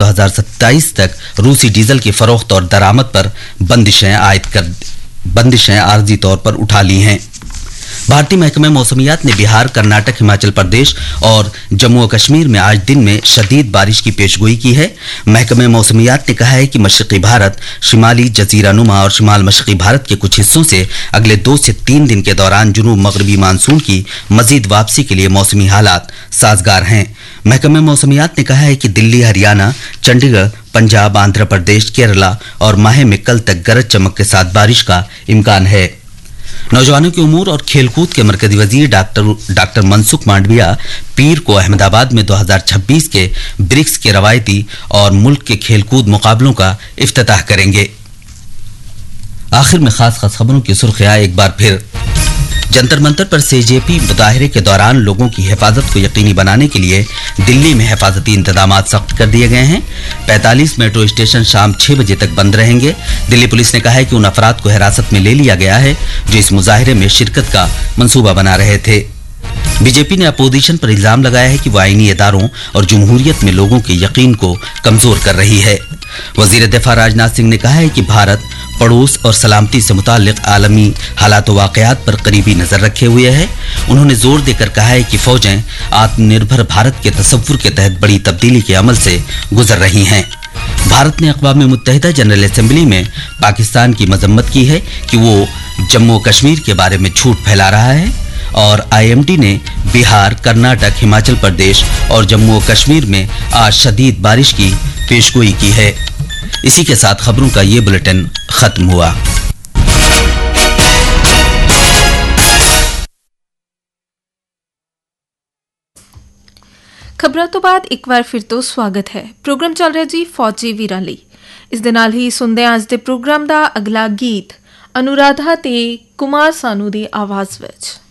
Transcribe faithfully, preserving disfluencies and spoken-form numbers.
हज़ार सत्ताईस तक रूसी डीजल की फरोख्त और दरामद पर बंदिशें आयद कर बंदिशें आर्जी तौर पर उठा ली हैं। भारतीय महकमे मौसमियात ने बिहार, कर्नाटक, हिमाचल प्रदेश और जम्मू और कश्मीर में आज दिन में शदीद बारिश की पेशगोई की है। महकमे मौसमियात ने कहा है कि मशरक़ी भारत, शिमाली जजीरा नुमा और शिमाल मशरक़ी भारत के कुछ हिस्सों से अगले दो से तीन दिन के दौरान जुनूब मगरबी मानसून की मजीद वापसी के लिए मौसमी हालात साजगार हैं। महकमे मौसमियात ने कहा है कि दिल्ली, हरियाणा, चंडीगढ़, पंजाब, आंध्र प्रदेश, केरला और माहे में कल तक गरज चमक के साथ बारिश का इम्कान है। नौजवानों के उमूर और खेलकूद के मरकजी वजीर डॉक्टर डॉक्टर मनसुख मांडविया पीर को अहमदाबाद में दो हज़ार छब्बीस के ब्रिक्स के रवायती और मुल्क के खेलकूद मुकाबलों का इफ्तिताह करेंगे। आखिर में खास खास खबरों की सुर्खियां एक बार फिर। जंतर मंतर पर सीजेपी मुजाहिरे के दौरान लोगों की हिफाजत को यकीनी बनाने के लिए दिल्ली में हिफाजती इंतजाम सख्त कर दिए गए हैं। पैंतालीस मेट्रो स्टेशन शाम छह बजे तक बंद रहेंगे। दिल्ली पुलिस ने कहा है कि उन अफराद को हिरासत में ले लिया गया है जो इस मुजाहिरे में शिरकत का मंसूबा बना रहे थे। बीजेपी ने अपोजिशन पर इल्जाम लगाया है कि वह आईनी इदारों और जमहूरियत में लोगों के यकीन को कमजोर कर रही है। वजीर दिफा राजनाथ सिंह ने कहा है कि भारत पड़ोस और सलामती से मुताल्लिक आलमी हालात व वाक़यात पर करीबी नजर रखे हुए है। उन्होंने जोर देकर कहा है कि फौजें आत्मनिर्भर भारत के तसव्वुर के तहत बड़ी तब्दीली के अमल से गुजर रही हैं। भारत ने अक़वाम मुत्तहिदा जनरल असेंबली में पाकिस्तान की मजम्मत की है कि वो जम्मू कश्मीर के बारे में झूठ फैला रहा है और आईएमडी ने बिहार, कर्नाटक, हिमाचल प्रदेश और जम्मू और कश्मीर में आज शदीद बारिश की पेशगोई की है। इसी के साथ खबरों का ये बुलेटिन खत्म हुआ। ਖਬਰਾਂ ਤੋਂ ਬਾਅਦ ਇੱਕ ਵਾਰ ਫਿਰ ਤੋਂ ਸਵਾਗਤ ਹੈ। ਪ੍ਰੋਗਰਾਮ ਚੱਲ ਰਿਹਾ ਜੀ ਫੌਜੀ ਵੀਰਾਂ ਲਈ। ਇਸ ਦੇ ਨਾਲ ਹੀ ਸੁਣਦੇ ਹਾਂ ਅੱਜ ਦੇ ਪ੍ਰੋਗਰਾਮ ਦਾ ਅਗਲਾ ਗੀਤ ਅਨੁਰਾਧਾ ਤੇ ਕੁਮਾਰ ਸਾਨੂ ਦੀ ਆਵਾਜ਼ ਵਿੱਚ।